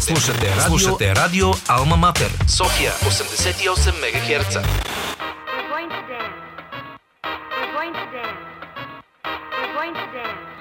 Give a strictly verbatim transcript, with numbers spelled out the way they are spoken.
Слушате радио, Слушате радио Алма Матер, София осемдесет и осем мегахерца. We're going to dance. We're going to dance. We're going to dance.